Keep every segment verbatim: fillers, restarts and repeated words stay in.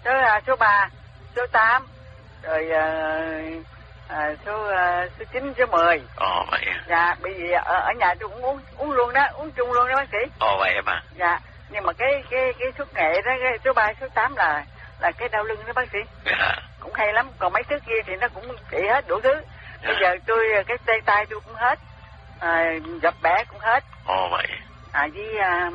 số số ba, số tám, rồi uh, uh, số uh, số chín, số mười. Ồ vậy à. Dạ, bởi vì ở, ở nhà tôi cũng uống uống luôn đó, uống chung luôn đó bác sĩ. Ồ vậy em à. Dạ, nhưng mà cái cái cái thuốc nghệ đó, cái số ba, số tám là là cái đau lưng đó bác sĩ. Dạ. Cũng hay lắm, còn mấy thứ kia thì nó cũng trị hết đủ thứ. Dạ. Bây giờ tôi cái tay tay tôi cũng hết, à, dập bẻ cũng hết. Ồ vậy. À với à,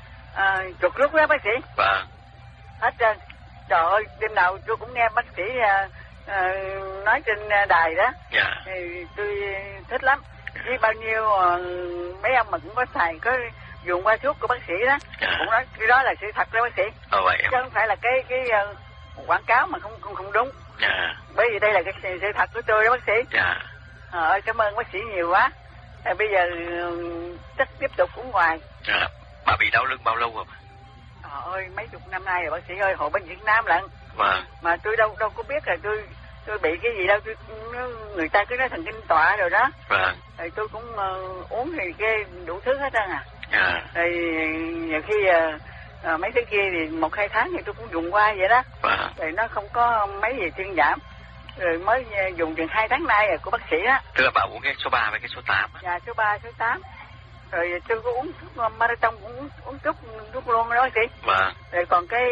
à, chuột rút đó bác sĩ. Vâng. Hết trơn. Trời ơi, đêm nào tôi cũng nghe bác sĩ à, à, nói trên đài đó. Dạ. Thì tôi thích lắm. Với bao nhiêu à, mấy ông mà cũng có xài có dùng qua thuốc của bác sĩ đó. Dạ. Cũng nói cái đó là sự thật đó bác sĩ. Ồ vậy. Chứ không phải là cái cái uh, quảng cáo mà không không không đúng. Dạ. Bởi vì đây là cái sự thật của tôi đó bác sĩ. Dạ. Ờ, cảm ơn bác sĩ nhiều quá. À, bây giờ chắc tiếp tục uống ngoài. Dạ. Bà bị đau lưng bao lâu rồi? Trời ơi, mấy chục năm nay rồi bác sĩ ơi, hồi bên Việt Nam lận. Vâng. Mà tôi đâu đâu có biết là tôi tôi bị cái gì đâu, tôi người ta cứ nói thần kinh tọa rồi đó. Vâng. Thì tôi cũng uh, uống thì cái đủ thứ hết trơn à. Dạ. Thì nhiều khi uh, uh, mấy thứ kia thì một hai tháng thì tôi cũng dùng qua vậy đó. Vâng. Thì nó không có mấy gì thuyên giảm. Rồi mới dùng chừng hai tháng nay rồi của bác sĩ đó. Tức là bà uống cái số ba với cái số tám. Dạ, số ba, số tám. Rồi tôi có uống thuốc marathon cũng uống, uống thuốc thuốc luôn đó bác sĩ. Vâng. Rồi còn cái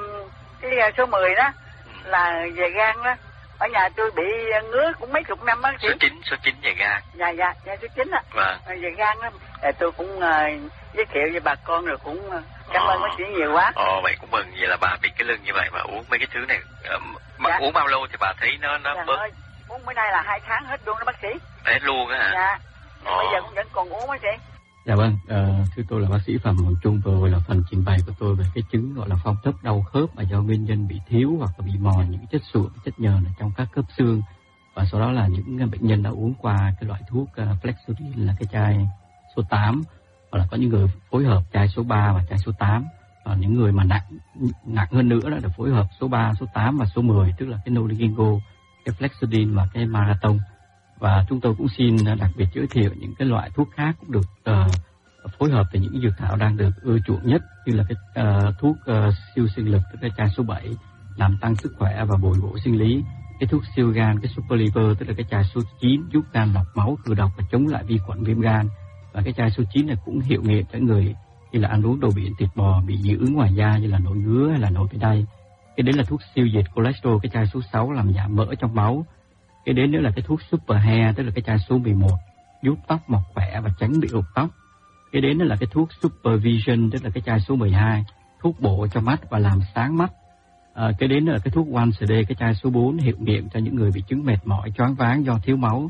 cái số mười đó ừ. là về gan đó. Ở nhà tôi bị ngứa cũng mấy chục năm bác sĩ. Số chín, số chín về gan. Dạ dạ, dạ số chín á. Vâng. Về gan đó. Rồi tôi cũng uh, giới thiệu với bà con rồi cũng uh, cảm ơn bác sĩ nhiều quá. Ồ vậy cũng mừng, vậy là bà bị cái lưng như vậy mà uống mấy cái thứ này uh, mà dạ. Uống bao lâu thì bà thấy nó nó dạ, bớt? Ơi, uống bữa nay là hai tháng hết luôn đó bác sĩ. Hết luôn á hả? Dạ. Bây giờ cũng vẫn còn uống bác sĩ. Dạ vâng, à, thưa tôi là bác sĩ Phạm Hoàng Trung, vừa rồi là phần trình bày của tôi về cái chứng gọi là phong thấp đau khớp mà do nguyên nhân bị thiếu hoặc là bị mòn những chất sụn, chất nhờn ở trong các khớp xương. Và sau đó là những bệnh nhân đã uống qua cái loại thuốc uh, Flexudin là cái chai số tám, hoặc là có những người phối hợp chai số ba và chai số tám. Và những người mà nặng nặng hơn nữa là được phối hợp số ba, số tám và số mười, tức là cái Noligingo, cái Flexudin và cái Marathon. Và chúng tôi cũng xin đặc biệt giới thiệu những cái loại thuốc khác cũng được uh, phối hợp với những dược thảo đang được ưa chuộng nhất, như là cái uh, thuốc uh, siêu sinh lực, tức là chai số bảy, làm tăng sức khỏe và bồi bổ sinh lý. Cái thuốc siêu gan, cái Super Liver, tức là cái chai số chín, giúp gan lọc máu, khử độc và chống lại vi khuẩn viêm gan. Và cái chai số chín này cũng hiệu nghiệm cho người như là ăn uống đồ biển, thịt bò bị dị ứng ngoài da như là nổi ngứa hay là nổi cái đay. Cái đấy là thuốc siêu diệt cholesterol, cái chai số sáu làm giảm mỡ trong máu. Cái đến nữa là cái thuốc Super Hair, tức là cái chai số mười một, giúp tóc mọc khỏe và tránh bị rụng tóc. Cái đến nữa là cái thuốc Super Vision, tức là cái chai số mười hai, thuốc bổ cho mắt và làm sáng mắt. À, cái đến nữa là cái thuốc One C D, cái chai số bốn, hiệu nghiệm cho những người bị chứng mệt mỏi, choáng váng do thiếu máu.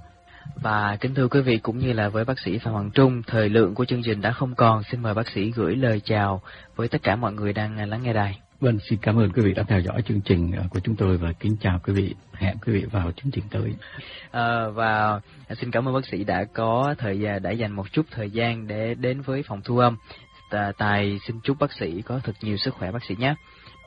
Và kính thưa quý vị, cũng như là với bác sĩ Phạm Hoàng Trung, thời lượng của chương trình đã không còn. Xin mời bác sĩ gửi lời chào với tất cả mọi người đang lắng nghe đài. Vâng, xin cảm ơn quý vị đã theo dõi chương trình của chúng tôi và kính chào quý vị. Hẹn quý vị vào chương trình tới. À, và xin cảm ơn bác sĩ đã có thời gian, đã dành một chút thời gian để đến với phòng thu âm. Tài xin chúc bác sĩ có thật nhiều sức khỏe bác sĩ nhé.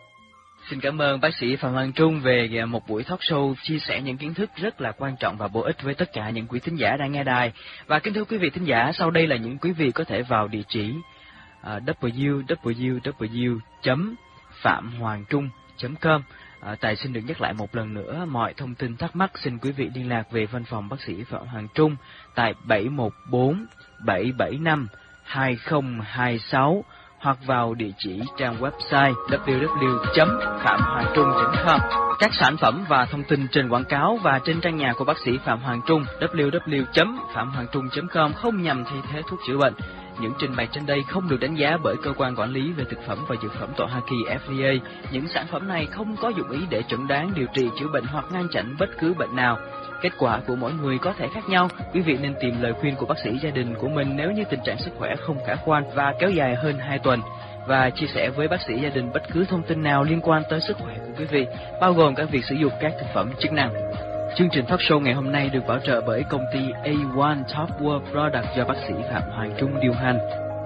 Xin cảm ơn bác sĩ Phạm Hoàng Trung về một buổi talk show chia sẻ những kiến thức rất là quan trọng và bổ ích với tất cả những quý thính giả đang nghe đài. Và kính thưa quý vị thính giả, sau đây là những quý vị có thể vào địa chỉ uh, w w w chấm phạm hoàng trung chấm com. À, Tài xin được nhắc lại một lần nữa, mọi thông tin thắc mắc xin quý vị liên lạc về văn phòng bác sĩ Phạm Hoàng Trung tại bảy một bốn bảy bảy năm hai không hai sáu hoặc vào địa chỉ trang website w w w chấm phạm hoàng trung chấm com. Các sản phẩm và thông tin trên quảng cáo và trên trang nhà của bác sĩ Phạm Hoàng Trung w w w chấm phạm hoàng trung chấm com không nhằm thay thế thuốc chữa bệnh. Những trình bày trên đây không được đánh giá bởi cơ quan quản lý về thực phẩm và dược phẩm tại Hoa Kỳ F D A. Những sản phẩm này không có dụng ý để chẩn đoán, điều trị, chữa bệnh hoặc ngăn chặn bất cứ bệnh nào. Kết quả của mỗi người có thể khác nhau. Quý vị nên tìm lời khuyên của bác sĩ gia đình của mình nếu như tình trạng sức khỏe không khả quan và kéo dài hơn hai tuần. Và chia sẻ với bác sĩ gia đình bất cứ thông tin nào liên quan tới sức khỏe của quý vị, bao gồm cả việc sử dụng các thực phẩm chức năng. Chương trình talk show ngày hôm nay được bảo trợ bởi công ty A một Top World Product do bác sĩ Phạm Hoàng Trung điều hành.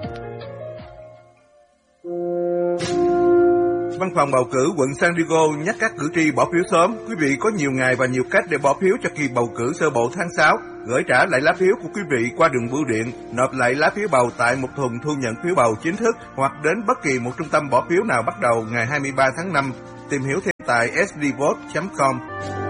Văn phòng bầu cử quận San Diego nhắc các cử tri bỏ phiếu sớm. Quý vị có nhiều ngày và nhiều cách để bỏ phiếu cho kỳ bầu cử sơ bộ tháng sáu. Gửi trả lại lá phiếu của quý vị qua đường bưu điện, nộp lại lá phiếu bầu tại một thùng thu nhận phiếu bầu chính thức hoặc đến bất kỳ một trung tâm bỏ phiếu nào bắt đầu ngày hai mươi ba tháng năm. Tìm hiểu thêm tại s d vote chấm com.